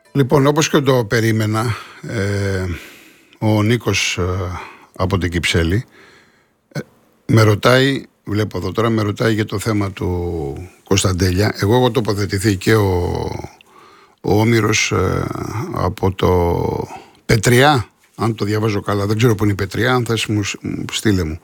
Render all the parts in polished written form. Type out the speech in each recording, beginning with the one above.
Λοιπόν, όπως και το περίμενα, ο Νίκος από την Κυψέλη με ρωτάει, βλέπω εδώ τώρα, με ρωτάει για το θέμα του Κωνσταντέλια. Εγώ έχω τοποθετηθεί και ο Όμηρος από το Πετριά, αν το διαβάζω καλά, δεν ξέρω που είναι η Πετριά, αν θες μου στείλε μου.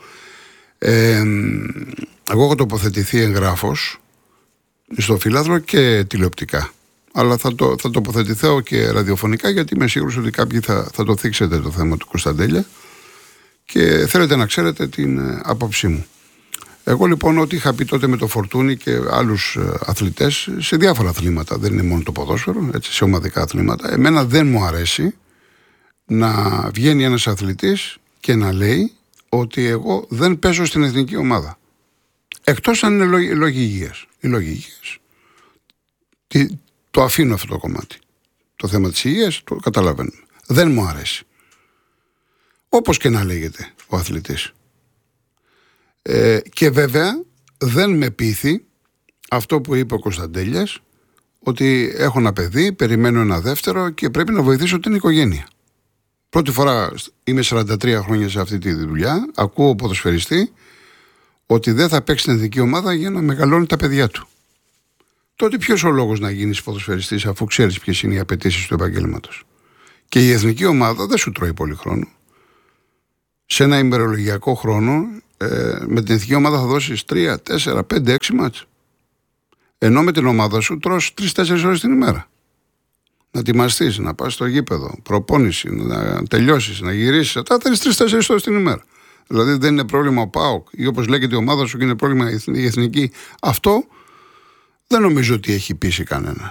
Εγώ έχω τοποθετηθεί εγγράφος στο Φύλαδρο και τηλεοπτικά. Αλλά θα τοποθετηθώ και ραδιοφωνικά, γιατί είμαι σίγουρος ότι κάποιοι θα το θίξετε το θέμα του Κωνσταντέλια και θέλετε να ξέρετε την άποψή μου. Εγώ λοιπόν ό,τι είχα πει τότε με το Φορτούνι και άλλους αθλητές σε διάφορα αθλήματα, δεν είναι μόνο το ποδόσφαιρο, έτσι, σε ομαδικά αθλήματα, εμένα δεν μου αρέσει να βγαίνει ένας αθλητής και να λέει ότι εγώ δεν παίζω στην εθνική ομάδα. Εκτός αν είναι λόγοι υγείας. Οι λόγοι υγείας. Το αφήνω αυτό το κομμάτι. Το θέμα της υγείας το καταλαβαίνουμε. Δεν μου αρέσει. Όπως και να λέγεται ο αθλητής. Και βέβαια δεν με πείθει αυτό που είπε ο Κωνσταντέλιας, ότι έχω ένα παιδί, περιμένω ένα δεύτερο και πρέπει να βοηθήσω την οικογένεια. Πρώτη φορά, είμαι 43 χρόνια σε αυτή τη δουλειά, ακούω ποδοσφαιριστή ότι δεν θα παίξει την εθνική ομάδα για να μεγαλώνει τα παιδιά του. Τότε ποιος ο λόγος να γίνεις ποδοσφαιριστής, αφού ξέρεις ποιες είναι οι απαιτήσεις του επαγγέλματος? Και η εθνική ομάδα δεν σου τρώει πολύ χρόνο. Σε ένα ημερολογιακό χρόνο με την εθνική ομάδα θα δώσεις 3, 4, 5, 6 μάτς. Ενώ με την ομάδα σου τρως 3-4 ώρες την ημέρα. Να ετοιμαστείς, να πας στο γήπεδο, προπόνηση, να τελειώσεις, να γυρίσεις. Θα θέλεις 3-4 ώρες την ημέρα. Δηλαδή δεν είναι πρόβλημα ο ΠΑΟΚ ή όπως λέγεται η ομάδα σου και είναι πρόβλημα η εθνική. Αυτό δεν νομίζω ότι έχει πείσει κανέναν.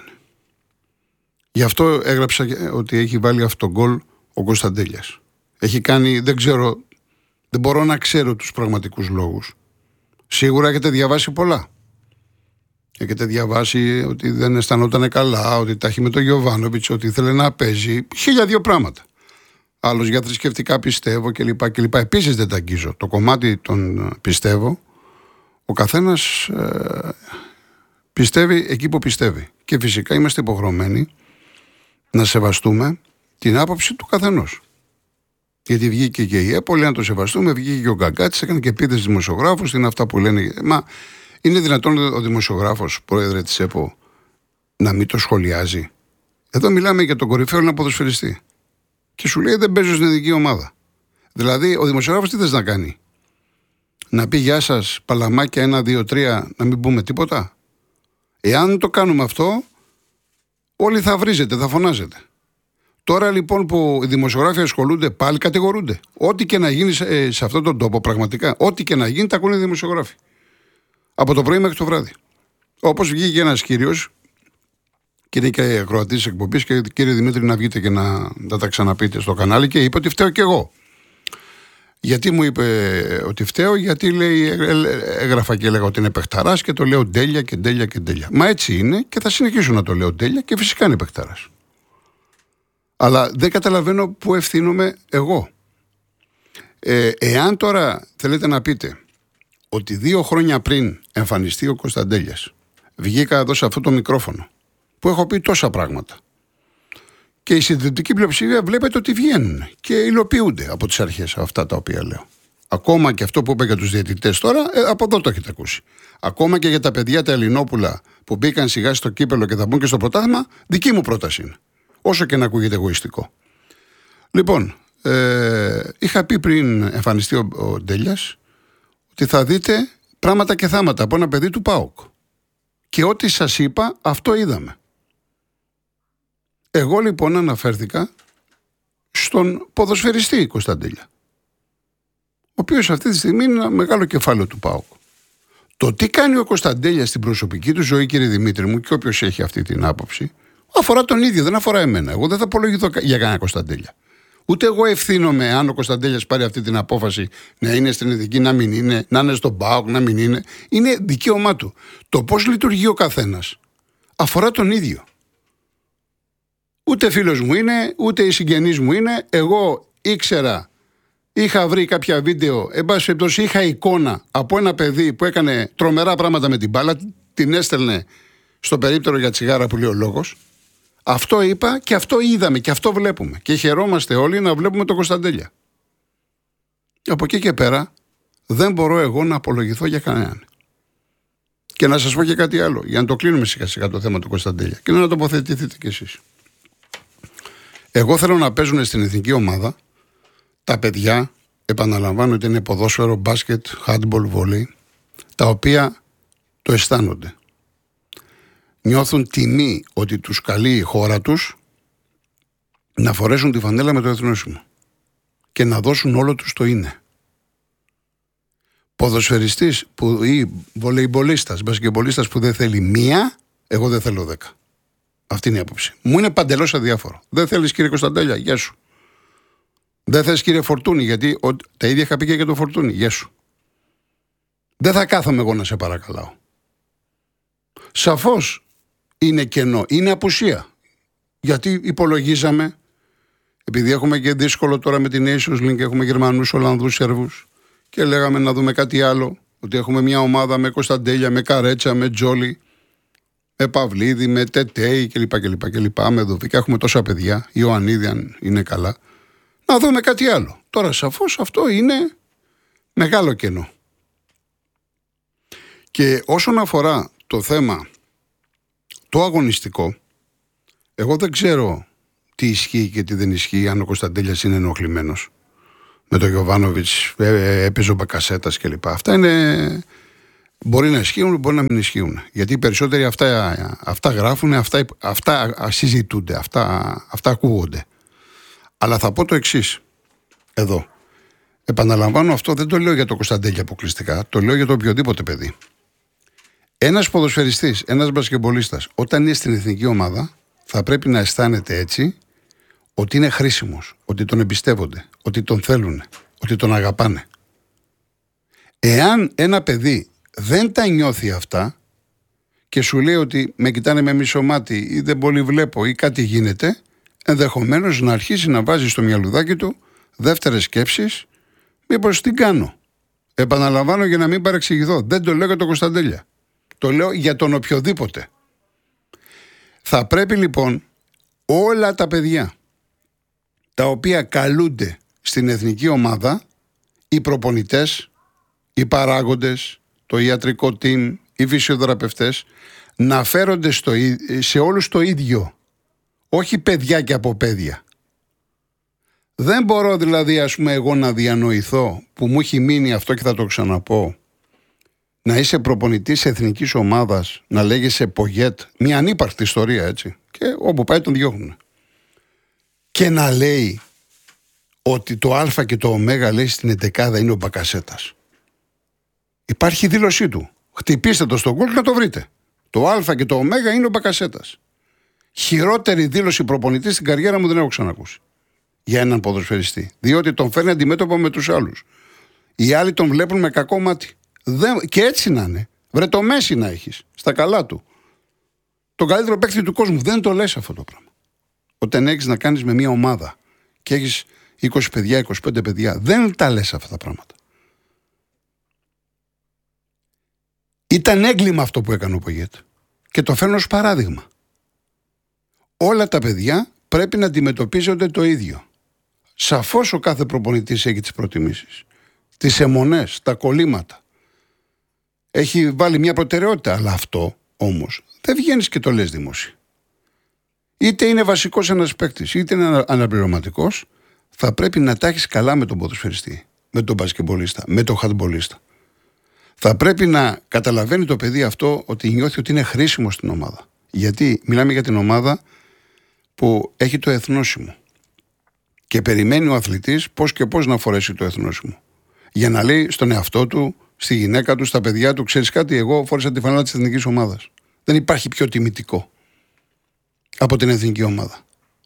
Γι' αυτό έγραψα ότι έχει βάλει αυτό το γκολ ο Κωνσταντέλιας. Έχει κάνει, δεν μπορώ να ξέρω τους πραγματικούς λόγους. Σίγουρα έχετε διαβάσει πολλά. Έχετε διαβάσει ότι δεν αισθανόταν καλά, ότι τα έχει με τον Γιοβάνοβιτς, ότι ήθελε να παίζει. 1002 πράγματα. Άλλος για θρησκευτικά πιστεύω κλπ. Επίσης δεν τα αγγίζω. Το κομμάτι των πιστεύω, ο καθένας πιστεύει εκεί που πιστεύει. Και φυσικά είμαστε υποχρεωμένοι να σεβαστούμε την άποψη του καθενός. Γιατί βγήκε και η ΕΠΟ, λέει να το σεβαστούμε, βγήκε και ο Γκαγκάτης, έκανε και επίθεση δημοσιογράφους, είναι αυτά που λένε. Μα είναι δυνατόν ο δημοσιογράφος, πρόεδρε της ΕΠΟ, να μην το σχολιάζει? Εδώ μιλάμε για τον κορυφαίο ένα ποδοσφαιριστή. Και σου λέει δεν παίζω στην εθνική ομάδα. Δηλαδή ο δημοσιογράφος τι θες να κάνει? Να πει γεια σας, παλαμάκια 1, 2, 3, να μην πούμε τίποτα? Εάν το κάνουμε αυτό, όλοι θα βρίζετε, θα φωνάζετε. Τώρα λοιπόν που οι δημοσιογράφοι ασχολούνται, πάλι κατηγορούνται. Ό,τι και να γίνει σε αυτόν τον τόπο, πραγματικά, ό,τι και να γίνει, τα ακούνε οι δημοσιογράφοι. Από το πρωί μέχρι το βράδυ. Όπως βγήκε ένας κύριος, και είναι και ακροατής της εκπομπής, και κύριε Δημήτρη, να βγείτε και να τα ξαναπείτε στο κανάλι, και είπε ότι φταίω κι εγώ. Γιατί μου είπε ότι φταίω? Γιατί λέει, έγραφα και έλεγα ότι είναι παιχταράς και το λέω τέλεια και τέλεια και τέλεια. Μα έτσι είναι και θα συνεχίσω να το λέω τέλεια και φυσικά είναι παιχταράς. Αλλά δεν καταλαβαίνω πού ευθύνομαι εγώ. Εάν τώρα θέλετε να πείτε ότι 2 χρόνια πριν εμφανιστεί ο Κωνσταντέλιας, βγήκα εδώ σε αυτό το μικρόφωνο που έχω πει τόσα πράγματα, και η συντριπτική πλειοψηφία βλέπετε ότι βγαίνουν και υλοποιούνται από τις αρχές αυτά τα οποία λέω. Ακόμα και αυτό που είπα για τους διαιτητές τώρα, από εδώ το έχετε ακούσει. Ακόμα και για τα παιδιά τα Ελληνόπουλα που μπήκαν σιγά στο κύπελο και θα μπουν και στο πρωτάθλημα, δική μου πρόταση είναι. Όσο και να ακούγεται εγωιστικό. Λοιπόν, είχα πει πριν εμφανιστεί ο Ντέλιας ότι θα δείτε πράγματα και θάματα από ένα παιδί του ΠΑΟΚ. Και ό,τι σας είπα, αυτό είδαμε. Εγώ λοιπόν αναφέρθηκα στον ποδοσφαιριστή Κωνσταντέλια, ο οποίος αυτή τη στιγμή είναι ένα μεγάλο κεφάλαιο του ΠΑΟΚ. Το τι κάνει ο Κωνσταντέλιας στην προσωπική του ζωή, κύριε Δημήτρη μου, και όποιος έχει αυτή την άποψη, αφορά τον ίδιο, δεν αφορά εμένα. Εγώ δεν θα απολογηθώ για κανένα Κωνσταντέλια. Ούτε εγώ ευθύνομαι αν ο Κωνσταντέλιας πάρει αυτή την απόφαση να είναι στην εθνική, να μην είναι, να είναι στον ΠΑΟΚ, να μην είναι. Είναι δικαίωμά του. Το πώς λειτουργεί ο καθένας αφορά τον ίδιο. Ούτε φίλος μου είναι, ούτε οι συγγενείς μου είναι. Εγώ ήξερα, είχα βρει κάποια βίντεο, εν πάση περιπτώσει είχα εικόνα από ένα παιδί που έκανε τρομερά πράγματα με την μπάλα, την έστελνε στο περίπτερο για τσιγάρα που λέει ο λόγος. Αυτό είπα και αυτό είδαμε και αυτό βλέπουμε. Και χαιρόμαστε όλοι να βλέπουμε τον Κωνσταντέλια. Από εκεί και πέρα δεν μπορώ εγώ να απολογηθώ για κανέναν. Και να σας πω και κάτι άλλο, για να το κλείνουμε σιγά σιγά το θέμα του Κωνσταντέλια και να τοποθετηθείτε κι εσείς. Εγώ θέλω να παίζουν στην εθνική ομάδα τα παιδιά, επαναλαμβάνω ότι είναι ποδόσφαιρο, μπάσκετ, handball, βόλεϊ, τα οποία το αισθάνονται. Νιώθουν τιμή ότι τους καλεί η χώρα τους να φορέσουν τη φανέλα με το εθνόσημο και να δώσουν όλο τους το είναι. Ποδοσφαιριστής ή βολεϊμπολίστας, μπασκετμπολίστας που δεν θέλει μία, εγώ δεν θέλω 10. Αυτή είναι η άποψη. Μου είναι παντελώς αδιάφορο. Δεν θέλεις κύριε Κωνσταντέλια, γεια σου. Δεν θες κύριε Φορτούνη, γιατί τα ίδια είχα πει και για το Φορτούνη, γεια σου. Δεν θα κάθομαι εγώ να σε παρακαλάω. Σαφώς είναι κενό, είναι απουσία. Γιατί υπολογίζαμε, επειδή έχουμε και δύσκολο τώρα με την Nations League, έχουμε Γερμανούς, Ολλανδούς, Σέρβους, και λέγαμε να δούμε κάτι άλλο, ότι έχουμε μια ομάδα με Κωνσταντέλια, με Καρέτσα, με Τζόλι, με Παυλίδη, με Τετέι κλπ. Με Δουβίκα, έχουμε τόσα παιδιά, Ιωαννίδη αν είναι καλά. Να δούμε κάτι άλλο. Τώρα σαφώς αυτό είναι μεγάλο κενό. Και όσον αφορά το θέμα το αγωνιστικό, εγώ δεν ξέρω τι ισχύει και τι δεν ισχύει, αν ο Κωνσταντέλιας είναι ενοχλημένος με τον Γιοβάνοβιτς, έπαιζε ο Μπακασέτας κλπ. Αυτά είναι, μπορεί να ισχύουν, μπορεί να μην ισχύουν. Γιατί οι περισσότεροι αυτά γράφουν, αυτά συζητούνται, αυτά ακούγονται. Αλλά θα πω το εξής εδώ. Επαναλαμβάνω, αυτό δεν το λέω για το Κωνσταντέλια αποκλειστικά, το λέω για το οποιοδήποτε παιδί. Ένας ποδοσφαιριστής, ένας μπασκετμπολίστας, όταν είναι στην εθνική ομάδα, θα πρέπει να αισθάνεται έτσι, ότι είναι χρήσιμος, ότι τον εμπιστεύονται, ότι τον θέλουν, ότι τον αγαπάνε. Εάν ένα παιδί δεν τα νιώθει αυτά και σου λέει ότι με κοιτάνε με μισό μάτι ή δεν πολύ βλέπω ή κάτι γίνεται, ενδεχομένως να αρχίσει να βάζει στο μυαλουδάκι του δεύτερες σκέψεις, μήπως την κάνω. Επαναλαμβάνω για να μην παρεξηγηθώ, δεν το λέω για τον Κωνσταντέλια. Το λέω για τον οποιοδήποτε. Θα πρέπει λοιπόν όλα τα παιδιά τα οποία καλούνται στην εθνική ομάδα, οι προπονητές, οι παράγοντες, το ιατρικό team, οι φυσιοθεραπευτές, να φέρονται σε όλους το ίδιο. Όχι παιδιά και από παιδιά. Δεν μπορώ δηλαδή εγώ να διανοηθώ, που μου έχει μείνει αυτό και θα το ξαναπώ, να είσαι προπονητής εθνικής ομάδας, να λέγεσαι Πογέτ, μια ανύπαρκτη ιστορία έτσι, και όπου πάει τον διώχνουν. Και να λέει ότι το Α και το Ω λέει στην εντεκάδα είναι ο Μπακασέτας. Υπάρχει δήλωσή του. Χτυπήστε το στον Google να το βρείτε. Το Α και το Ω είναι ο Μπακασέτας. Χειρότερη δήλωση προπονητή στην καριέρα μου δεν έχω ξανακούσει. Για έναν ποδοσφαιριστή. Διότι τον φέρνει αντιμέτωπο με τους άλλους. Οι άλλοι τον βλέπουν με κακό μάτι. Και έτσι να είναι. Βρε το Μέση να έχεις. Στα καλά του. Τον καλύτερο παίκτη του κόσμου. Δεν το λες αυτό το πράγμα. Όταν έχεις να κάνεις με μια ομάδα και έχεις 20 παιδιά, 25 παιδιά, δεν τα λες αυτά τα πράγματα. Ήταν έγκλημα αυτό που έκανε ο Πογέτ. Και το φέρνω ως παράδειγμα. Όλα τα παιδιά πρέπει να αντιμετωπίζονται το ίδιο. Σαφώς ο κάθε προπονητής έχει τις προτιμήσεις, τις αιμονές, τα κολλήματα. Έχει βάλει μια προτεραιότητα, αλλά αυτό όμως δεν βγαίνεις και το λες δημόσια. Είτε είναι βασικός ένας παίκτης, είτε είναι αναπληρωματικός, θα πρέπει να τα έχεις καλά με τον ποδοσφαιριστή, με τον μπασκετμπολίστα, με τον χαντμπολίστα. Θα πρέπει να καταλαβαίνει το παιδί αυτό ότι νιώθει ότι είναι χρήσιμο στην ομάδα. Γιατί μιλάμε για την ομάδα που έχει το εθνόσημο. Και περιμένει ο αθλητής πώς και πώς να φορέσει το εθνόσημο. Για να λέει στον εαυτό του, στη γυναίκα του, στα παιδιά του, ξέρεις κάτι, εγώ φόρεσα τη φανέλα της εθνικής ομάδας. Δεν υπάρχει πιο τιμητικό από την εθνική ομάδα.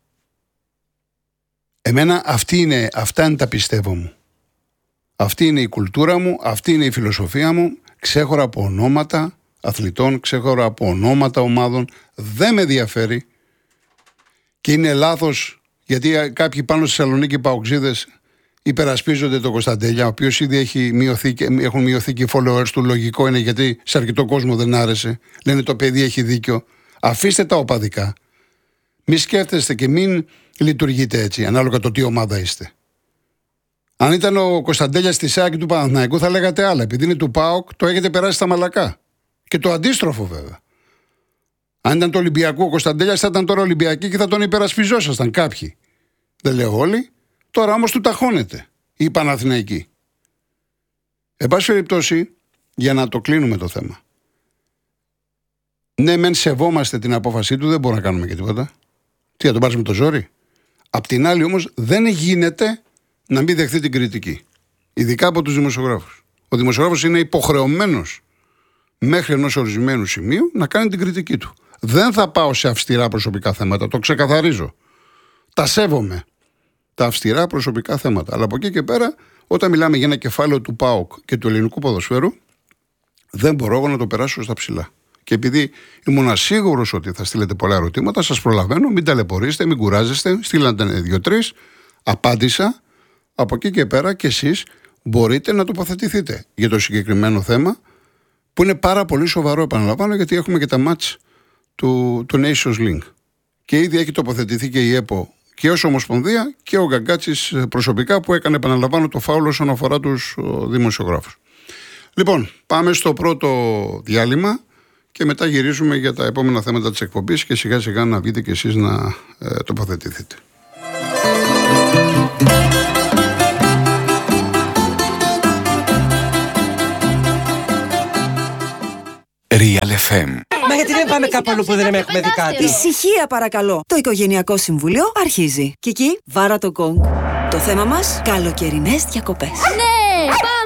Εμένα αυτά είναι τα πιστεύω μου. Αυτή είναι η κουλτούρα μου, αυτή είναι η φιλοσοφία μου. Ξέχωρα από ονόματα αθλητών, ξέχωρα από ονόματα ομάδων. Δεν με ενδιαφέρει. Και είναι λάθος, γιατί κάποιοι πάνω στη Θεσσαλονίκη παοξίδες υπερασπίζονται τον Κωνσταντέλια, ο οποίος ήδη έχουν μειωθεί και οι followers του. Λογικό είναι, γιατί σε αρκετό κόσμο δεν άρεσε. Λένε το παιδί έχει δίκιο. Αφήστε τα οπαδικά. Μη σκέφτεστε και μην λειτουργείτε έτσι, ανάλογα το τι ομάδα είστε. Αν ήταν ο Κωνσταντέλιας της ΑΕΚ του Παναθηναϊκού, θα λέγατε άλλα. Επειδή είναι του ΠΑΟΚ, το έχετε περάσει στα μαλακά. Και το αντίστροφο βέβαια. Αν ήταν του Ολυμπιακού ο Κωνσταντέλιας, θα ήταν τώρα Ολυμπιακοί και θα τον υπερασπιζόσασταν κάποιοι. Δεν λέω όλοι. Τώρα όμως του ταχώνεται η Παναθηναϊκή. Εν πάση περιπτώσει, για να το κλείνουμε το θέμα. Ναι, μεν σεβόμαστε την απόφασή του, δεν μπορούμε να κάνουμε και τίποτα. Τι, θα τον πάρουμε το ζόρι. Απ' την άλλη όμως δεν γίνεται να μην δεχθεί την κριτική. Ειδικά από τους δημοσιογράφους. Ο δημοσιογράφος είναι υποχρεωμένος μέχρι ενός ορισμένου σημείου να κάνει την κριτική του. Δεν θα πάω σε αυστηρά προσωπικά θέματα, το ξεκαθαρίζω. Τα σέβομαι. Τα αυστηρά προσωπικά θέματα. Αλλά από εκεί και πέρα, όταν μιλάμε για ένα κεφάλαιο του ΠΑΟΚ και του ελληνικού ποδοσφαίρου, δεν μπορώ εγώ να το περάσω στα ψηλά. Και επειδή ήμουν σίγουρος ότι θα στείλετε πολλά ερωτήματα, σας προλαβαίνω, μην ταλαιπωρήσετε, μην κουράζεστε. Στείλατε 2-3, απάντησα. Από εκεί και πέρα και εσείς μπορείτε να τοποθετηθείτε για το συγκεκριμένο θέμα, που είναι πάρα πολύ σοβαρό, επαναλαμβάνω, γιατί έχουμε και τα μάτς του Nations League. Και ήδη έχει τοποθετηθεί και η ΕΠΟ και ως Ομοσπονδία και ο Γκαγκάτσης προσωπικά, που έκανε, επαναλαμβάνω, το φάουλ όσον αφορά τους δημοσιογράφους. Λοιπόν, πάμε στο πρώτο διάλειμμα και μετά γυρίζουμε για τα επόμενα θέματα της εκπομπής και σιγά σιγά να βγείτε και εσείς να τοποθετηθείτε. Real FM. Μα γιατί δεν πάμε κάπου αλλού που δεν έχουμε δει κάτι? Ησυχία παρακαλώ. Το Οικογενειακό Συμβούλιο αρχίζει. Κική, βάρα το γκονγκ. Το θέμα μας, καλοκαιρινές διακοπές. Ναι, πάμε!